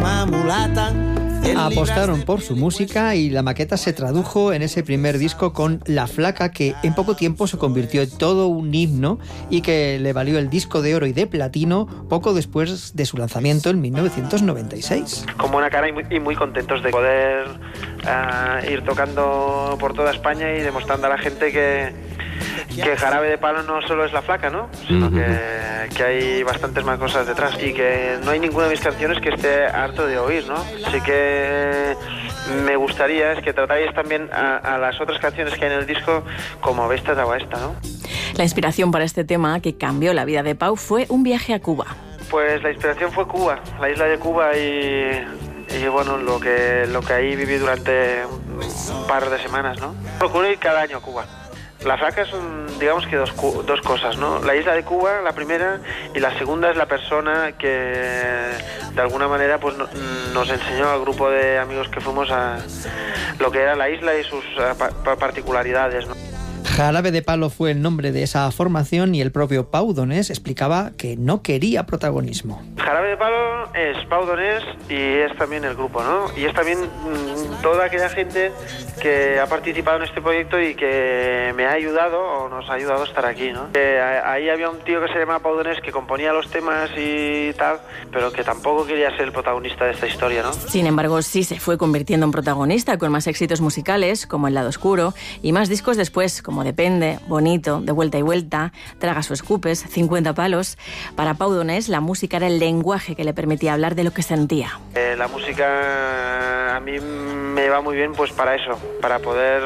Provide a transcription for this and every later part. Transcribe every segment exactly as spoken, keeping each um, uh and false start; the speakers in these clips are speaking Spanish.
alma mulata. Apostaron por su música y la maqueta se tradujo en ese primer disco con La Flaca, que en poco tiempo se convirtió en todo un himno y que le valió el disco de oro y de platino poco después de su lanzamiento en mil novecientos noventa y seis. Con buena cara y muy, y muy contentos de poder uh, ir tocando por toda España y demostrando a la gente que que Jarabe de Palo no solo es La Flaca, ¿no? Sino uh-huh. que, que hay bastantes más cosas detrás y que no hay ninguna de mis canciones que esté harto de oír, ¿no? Así que me gustaría es que tratáis también a, a las otras canciones que hay en el disco como Vesta o esta, ¿no? La inspiración para este tema, que cambió la vida de Pau, fue un viaje a Cuba. Pues la inspiración fue Cuba, la isla de Cuba y... Y bueno, lo que, lo que ahí viví durante un par de semanas, ¿no? Procuro ir cada año a Cuba. La Flaca son, digamos que dos, dos cosas, ¿no? La isla de Cuba, la primera, y la segunda es la persona que de alguna manera pues nos enseñó al grupo de amigos que fuimos a lo que era la isla y sus particularidades, ¿no? Jarabe de Palo fue el nombre de esa formación y el propio Pau Donés explicaba que no quería protagonismo. Jarabe de Palo es Pau Donés y es también el grupo, ¿no? Y es también mmm, toda aquella gente que ha participado en este proyecto y que me ha ayudado o nos ha ayudado a estar aquí, ¿no? Eh, ahí había un tío que se llamaba Pau Donés que componía los temas y tal, pero que tampoco quería ser el protagonista de esta historia, ¿no? Sin embargo, sí se fue convirtiendo en protagonista con más éxitos musicales, como El lado oscuro, y más discos después, como Depende, Bonito, De vuelta y vuelta, Tragas o escupes, cincuenta palos. Para Pau Donés, la música era el lenguaje que le permitía hablar de lo que sentía. Eh, la música a mí me va muy bien pues para eso, para poder,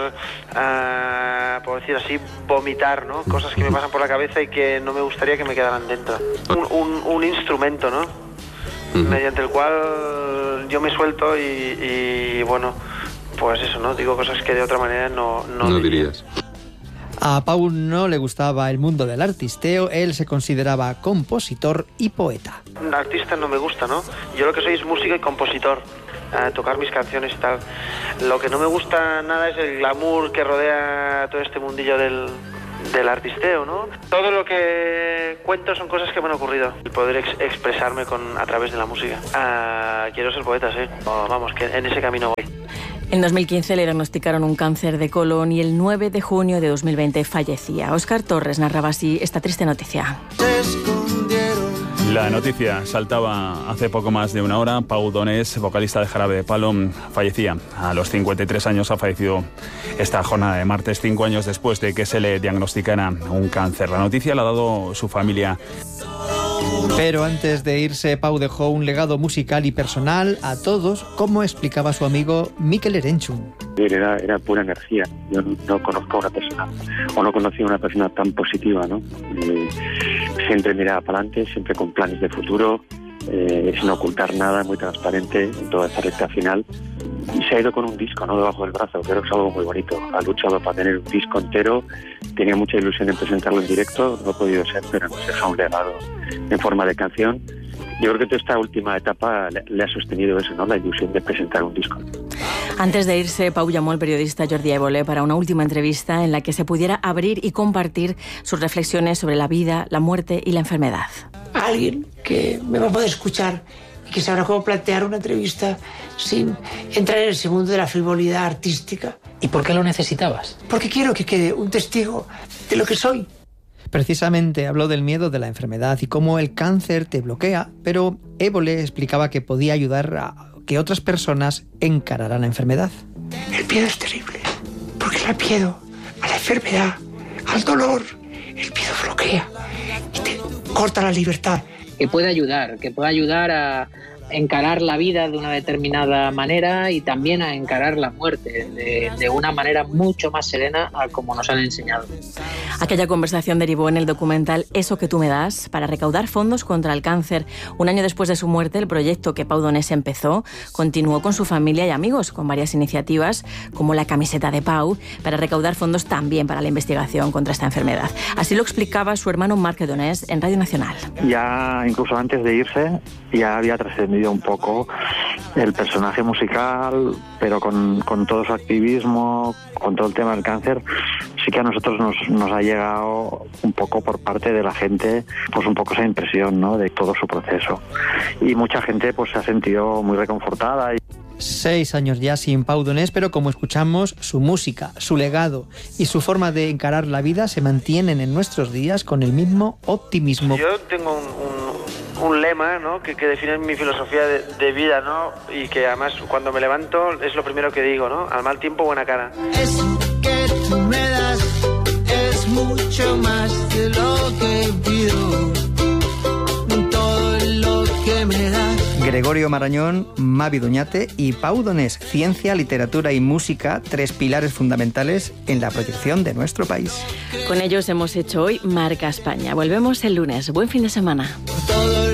uh, por decir así, vomitar, ¿no? Cosas que me pasan por la cabeza y que no me gustaría que me quedaran dentro. Un, un, un instrumento, ¿no? Uh-huh. Mediante el cual yo me suelto y, y bueno, pues eso, ¿no? Digo cosas que de otra manera no, no, no dirías. A Pau no le gustaba el mundo del artisteo, él se consideraba compositor y poeta. Un artista no me gusta, ¿no? Yo lo que soy es músico y compositor, a tocar mis canciones y tal. Lo que no me gusta nada es el glamour que rodea todo este mundillo del, del artisteo, ¿no? Todo lo que cuento son cosas que me han ocurrido. El poder ex- expresarme con, a través de la música. Ah, quiero ser poeta, sí. Oh, vamos, que en ese camino voy. En dos mil quince le diagnosticaron un cáncer de colon y el nueve de junio de dos mil veinte fallecía. Óscar Torres narraba así esta triste noticia. La noticia saltaba hace poco más de una hora. Pau Donés, vocalista de Jarabe de Palo, fallecía. A los cincuenta y tres años ha fallecido esta jornada de martes, cinco años después de que se le diagnosticara un cáncer. La noticia la ha dado su familia. Pero antes de irse, Pau dejó un legado musical y personal a todos, como explicaba su amigo Mikel Erenchun. Era, era pura energía. Yo no, no conozco a una persona, o no conocí a una persona tan positiva, ¿no? Eh, siempre miraba para adelante, siempre con planes de futuro, eh, sin ocultar nada, muy transparente en toda esta recta final. Y se ha ido con un disco, ¿no?, debajo del brazo. Creo que es algo muy bonito. Ha luchado para tener un disco entero. Tenía mucha ilusión en presentarlo en directo. No ha podido ser, pero nos deja un legado en forma de canción. Yo creo que toda esta última etapa le, le ha sostenido eso, ¿no?, la ilusión de presentar un disco. Antes de irse, Pau llamó al periodista Jordi Évole para una última entrevista en la que se pudiera abrir y compartir sus reflexiones sobre la vida, la muerte y la enfermedad. Alguien que me va a poder escuchar y que sabrá cómo plantear una entrevista sin entrar en ese mundo de la frivolidad artística. ¿Y por qué lo necesitabas? Porque quiero que quede un testigo de lo que soy. Precisamente habló del miedo de la enfermedad y cómo el cáncer te bloquea, pero Évole explicaba que podía ayudar a que otras personas encararan la enfermedad. El miedo es terrible, porque el miedo a la enfermedad, al dolor, el miedo bloquea y te corta la libertad. Que puede ayudar, que puede ayudar a encarar la vida de una determinada manera y también a encarar la muerte de, de una manera mucho más serena a como nos han enseñado. Aquella conversación derivó en el documental Eso que tú me das, para recaudar fondos contra el cáncer. Un año después de su muerte, el proyecto que Pau Donés empezó continuó con su familia y amigos, con varias iniciativas como la camiseta de Pau, para recaudar fondos también para la investigación contra esta enfermedad. Así lo explicaba su hermano Marc Donés en Radio Nacional. Ya incluso antes de irse ya había trascendido un poco el personaje musical, pero con, con todo su activismo, con todo el tema del cáncer, sí que a nosotros nos, nos ha llegado un poco por parte de la gente, pues un poco esa impresión, ¿no?, de todo su proceso. Y mucha gente pues se ha sentido muy reconfortada. Seis años ya sin Pau Donés, pero como escuchamos, su música, su legado y su forma de encarar la vida se mantienen en nuestros días con el mismo optimismo. Yo tengo un, un, un lema, ¿no?, que, que define mi filosofía de, de vida, ¿no?, y que además cuando me levanto es lo primero que digo, ¿no?, al mal tiempo buena cara. Es que tú me das es mucho más de lo que pido, todo lo que me das. Gregorio Marañón, Mavi Doñate y Pau Donés, ciencia, literatura y música, tres pilares fundamentales en la proyección de nuestro país. Con ellos hemos hecho hoy Marca España. Volvemos el lunes. Buen fin de semana. Todo